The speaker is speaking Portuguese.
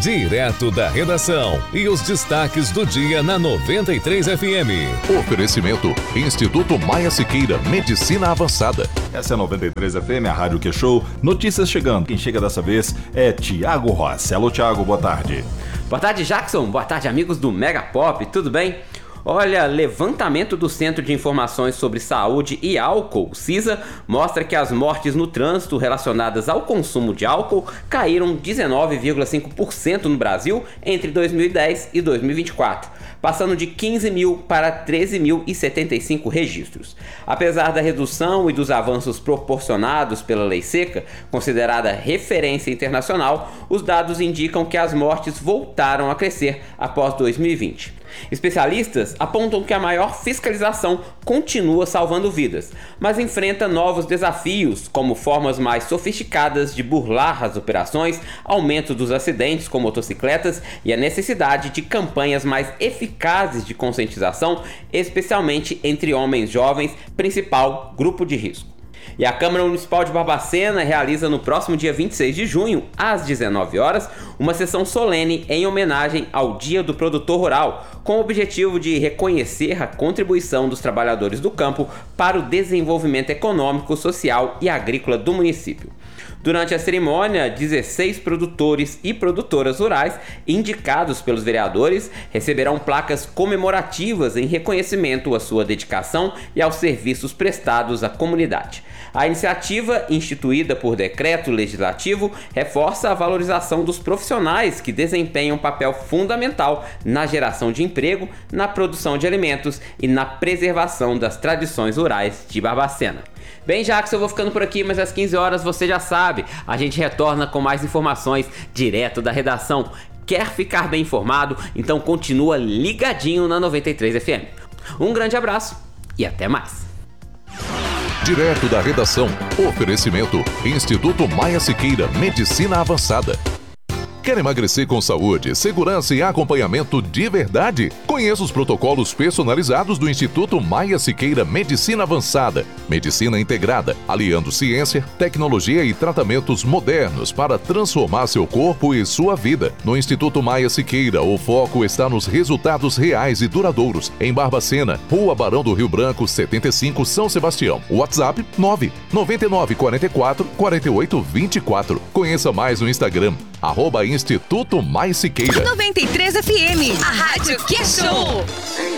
Direto da redação e os destaques do dia na 93 FM. Oferecimento Instituto Maia Siqueira, Medicina Avançada. Essa é a 93 FM, a Rádio Que-Show. Notícias chegando. Quem chega dessa vez é Tiago Rossi. Alô, Tiago, boa tarde. Boa tarde, Jackson. Boa tarde, amigos do Mega Pop. Tudo bem? Olha, levantamento do Centro de Informações sobre Saúde e Álcool, CISA, mostra que as mortes no trânsito relacionadas ao consumo de álcool caíram 19,5% no Brasil entre 2010 e 2024, passando de 15 mil para 13.075 registros. Apesar da redução e dos avanços proporcionados pela Lei Seca, considerada referência internacional, os dados indicam que as mortes voltaram a crescer após 2020. Especialistas apontam que a maior fiscalização continua salvando vidas, mas enfrenta novos desafios, como formas mais sofisticadas de burlar as operações, aumento dos acidentes com motocicletas e a necessidade de campanhas mais eficazes de conscientização, especialmente entre homens jovens, principal grupo de risco. E a Câmara Municipal de Barbacena realiza no próximo dia 26 de junho, às 19 horas, uma sessão solene em homenagem ao Dia do Produtor Rural, com o objetivo de reconhecer a contribuição dos trabalhadores do campo para o desenvolvimento econômico, social e agrícola do município. Durante a cerimônia, 16 produtores e produtoras rurais, indicados pelos vereadores, receberão placas comemorativas em reconhecimento à sua dedicação e aos serviços prestados à comunidade. A iniciativa, instituída por decreto legislativo, reforça a valorização dos profissionais que desempenham um papel fundamental na geração de emprego, na produção de alimentos e na preservação das tradições rurais de Barbacena. Bem, Jackson, eu vou ficando por aqui, mas às 15 horas você já sabe, a gente retorna com mais informações direto da redação. Quer ficar bem informado? Então continua ligadinho na 93 FM. Um grande abraço e até mais. Direto da redação, oferecimento Instituto Maia Siqueira, Medicina Avançada. Quer emagrecer com saúde, segurança e acompanhamento de verdade? Conheça os protocolos personalizados do Instituto Maia Siqueira Medicina Avançada. Medicina integrada, aliando ciência, tecnologia e tratamentos modernos para transformar seu corpo e sua vida. No Instituto Maia Siqueira, o foco está nos resultados reais e duradouros. Em Barbacena, Rua Barão do Rio Branco, 75, São Sebastião. WhatsApp 999444824. Conheça mais no Instagram, @Instituto Mais Siqueira. 93 FM, a rádio Que-Show.